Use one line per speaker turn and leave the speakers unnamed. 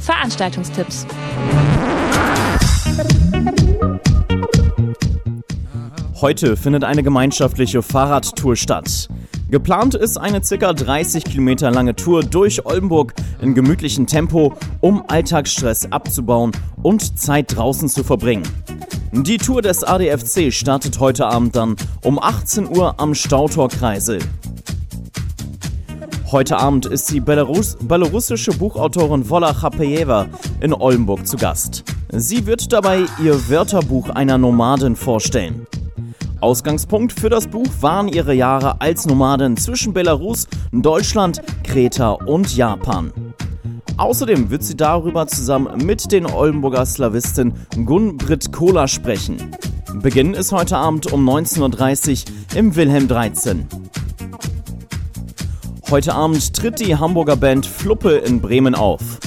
Veranstaltungstipps.
Heute findet eine gemeinschaftliche Fahrradtour statt. Geplant ist eine ca. 30 Kilometer lange Tour durch Oldenburg in gemütlichem Tempo, um Alltagsstress abzubauen und Zeit draußen zu verbringen. Die Tour des ADFC startet heute Abend dann um 18 Uhr am Stautor Kreisel. Heute Abend ist die belarussische Buchautorin Wola Chapejeva in Oldenburg zu Gast. Sie wird dabei ihr Wörterbuch einer Nomadin vorstellen. Ausgangspunkt für das Buch waren ihre Jahre als Nomadin zwischen Belarus, Deutschland, Kreta und Japan. Außerdem wird sie darüber zusammen mit den Oldenburger Slawistin Gun-Britt Kohler sprechen. Beginn ist heute Abend um 19.30 Uhr im Wilhelm 13. Heute Abend tritt die Hamburger Band Fluppe in Bremen auf.